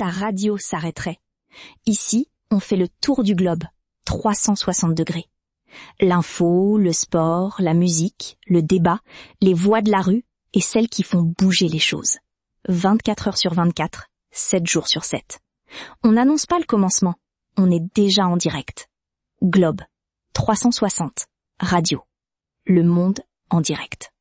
ta radio s'arrêterait. Ici, on fait le tour du globe, 360 degrés. L'info, le sport, la musique, le débat, les voix de la rue et celles qui font bouger les choses. 24 heures sur 24, 7 jours sur 7. On n'annonce pas le commencement, on est déjà en direct. Globe, 360, radio. Le monde en direct.